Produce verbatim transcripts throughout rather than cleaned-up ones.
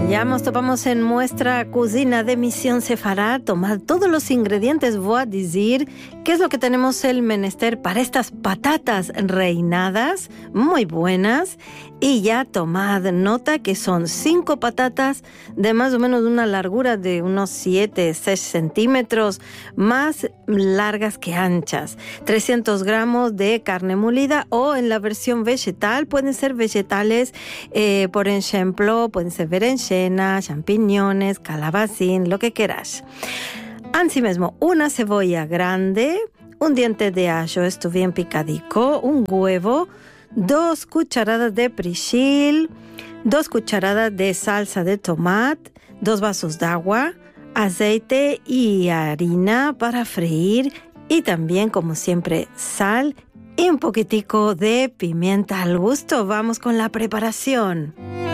Ya nos topamos en nuestra cocina de Misión Sefarad. Tomad todos los ingredientes, voy a decir qué es lo que tenemos el menester para estas patatas reinadas, muy buenas. Y ya tomad nota que son cinco patatas de más o menos una largura de unos siete, seis centímetros, más largas que anchas. trescientos gramos de carne molida o en la versión vegetal, pueden ser vegetales, eh, por ejemplo, pueden ser berenjena, champiñones, calabacín, lo que quieras. Así mismo, una cebolla grande, un diente de ajo, esto bien picadico, un huevo, dos cucharadas de perejil, dos cucharadas de salsa de tomate, dos vasos de agua, aceite y harina para freír y también, como siempre, sal y un poquitico de pimienta al gusto. Vamos con la preparación.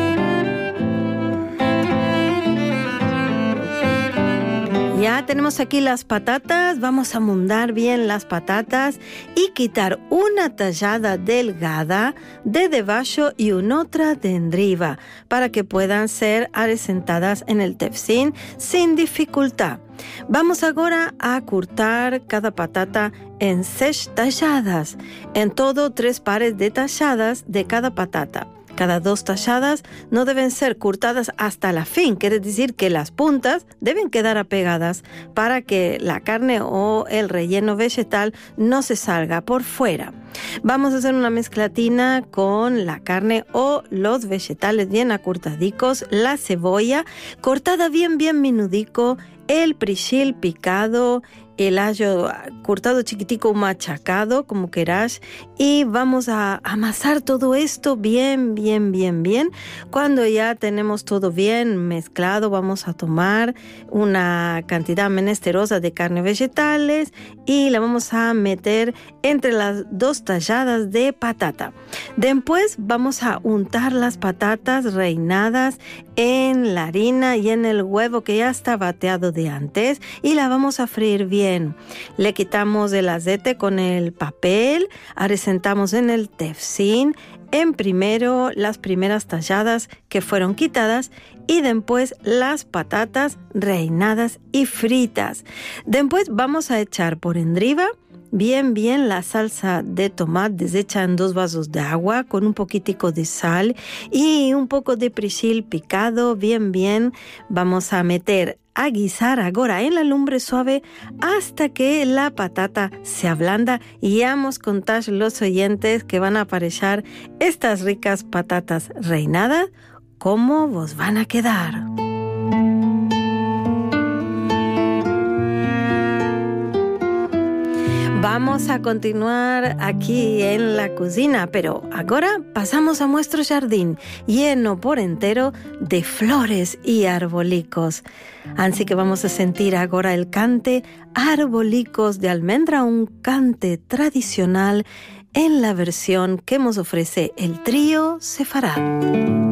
Ya tenemos aquí las patatas, vamos a mondar bien las patatas y quitar una tallada delgada de debajo y una otra de enriba para que puedan ser asentadas en el tefsín sin dificultad. Vamos ahora a cortar cada patata en seis talladas, en todo tres pares de talladas de cada patata. Cada dos talladas no deben ser cortadas hasta la fin, quiere decir que las puntas deben quedar apegadas para que la carne o el relleno vegetal no se salga por fuera. Vamos a hacer una mezclatina con la carne o los vegetales bien acortadicos, la cebolla cortada bien bien minudico, el perejil picado, el ajo cortado chiquitico machacado, como querás, y vamos a amasar todo esto bien, bien, bien, bien. Cuando ya tenemos todo bien mezclado, vamos a tomar una cantidad menesterosa de carne vegetales y la vamos a meter entre las dos talladas de patata. Después vamos a untar las patatas reinadas en la harina y en el huevo que ya está bateado de antes y la vamos a freír bien. Le quitamos el aceite con el papel, asentamos en el tefsín, en primero las primeras talladas que fueron quitadas y después las patatas reinadas y fritas. Después vamos a echar por enriba bien, bien la salsa de tomate deshecha en dos vasos de agua con un poquitico de sal y un poco de perejil picado, bien, bien. Vamos a meter a guisar ahora en la lumbre suave hasta que la patata se ablanda y ya nos contás los oyentes que van a aparecer estas ricas patatas reinadas, cómo vos van a quedar. Vamos a continuar aquí en la cocina, pero ahora pasamos a nuestro jardín, lleno por entero de flores y arbolicos. Así que vamos a sentir ahora el cante Arbolicos de Almendra, un cante tradicional en la versión que nos ofrece el trío Sefarad.